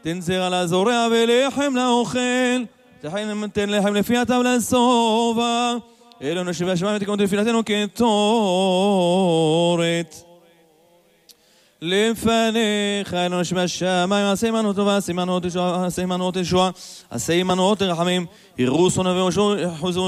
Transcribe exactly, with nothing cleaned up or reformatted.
תן זרע לזורע ולחם לאוכל, תן לחם לפי הטב לשובע, אלוהינו שבשמיים ותקנות תפילתנו כתורת. לפניך אלוהינו שבשמיים, עשה עמנו טובה, עשה עמנו תשועה, עשה עמנו תשועה, עשה עמנו רחמים, יראו שונא וחוזרו